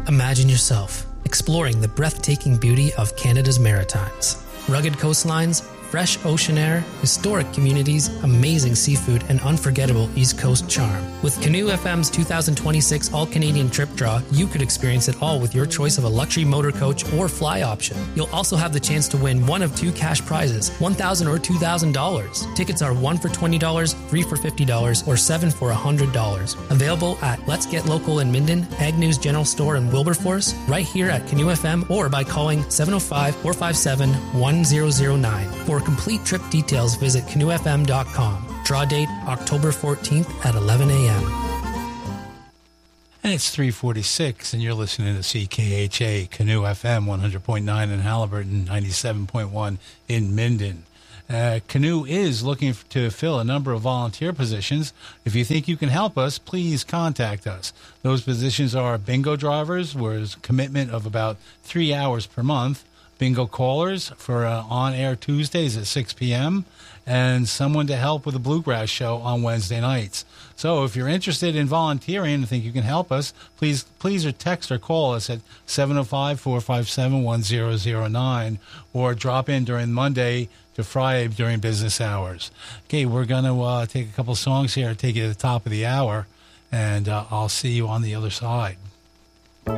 Imagine yourself exploring the breathtaking beauty of Canada's Maritimes. Rugged coastlines, fresh ocean air, historic communities, amazing seafood, and unforgettable East Coast charm. With Canoe FM's 2026 All-Canadian Trip Draw, you could experience it all with your choice of a luxury motor coach or fly option. You'll also have the chance to win one of two cash prizes, $1,000 or $2,000. Tickets are 1 for $20, 3 for $50, or 7 for $100. Available at Let's Get Local in Minden, Agnew's General Store in Wilberforce, right here at Canoe FM, or by calling 705-457-1009. For complete trip details, visit canoefm.com. Draw date October 14th at 11 a.m. And it's 3:46, and you're listening to CKHA Canoe FM 100.9 in Haliburton, 97.1 in Minden. Canoe is looking to fill a number of volunteer positions. If you think you can help us, please contact us. Those positions are bingo drivers, where there's a commitment of about 3 hours per month. Bingo callers for on-air Tuesdays at 6 p.m., and someone to help with the Bluegrass Show on Wednesday nights. So if you're interested in volunteering and think you can help us, please text or call us at 705-457-1009, or drop in during Monday to Friday during business hours. Okay, we're going to take a couple songs here, take you to the top of the hour, and I'll see you on the other side.